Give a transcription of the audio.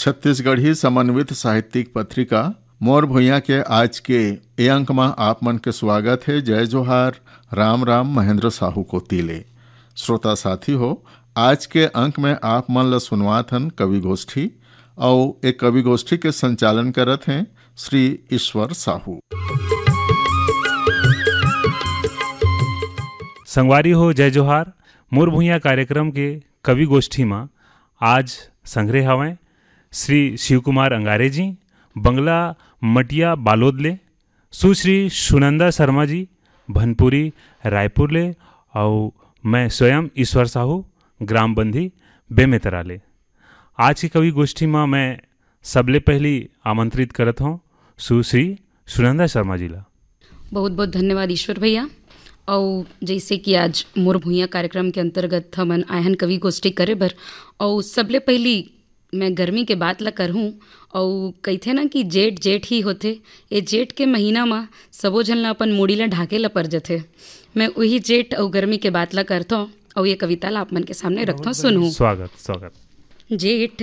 छत्तीसगढ़ी समन्वित साहित्यिक पत्रिका मोर भुइयां के आज के ए अंक में आप मन के स्वागत है। जय जोहार, राम राम। महेंद्र साहू को तिले श्रोता साथी हो, आज के अंक में आप मन ल सुनवात हन कवि गोष्ठी और एक कवि गोष्ठी के संचालन करत हैं श्री ईश्वर साहू। संगवारी हो, जय जोहार। मोर भुइयां कार्यक्रम के कवि गोष्ठी में आज संग्रह हवें श्री शिव कुमार अंगारे जी, बंगला मटिया बालोद ले, सुश्री सुनंदा शर्मा जी, भनपुरी रायपुर ले, और मैं स्वयं ईश्वर साहू, ग्राम बंधी बेमेतरा ले। आज की कवि गोष्ठी में मैं सबले पहली आमंत्रित करत हूँ सुश्री सुनंदा शर्मा जी ला। बहुत बहुत धन्यवाद ईश्वर भैया। और जैसे कि आज मोर भुइयां कार्यक्रम के अंतर्गत हमन आयहन कवि गोष्ठी करे बर, और सबले पहली मैं गर्मी के बात ला करहूँ। और कहते ना कि जेठ जेठ ही होते, ये जेठ के महीना में सबो झन ला अपन मुड़ी ला ढाके ला पर जथे। मैं वही जेठ और गर्मी के बात ला करता हूँ और ये कविता ला आप मन के सामने रखता हूँ, सुनूँ। स्वागत स्वागत। जेठ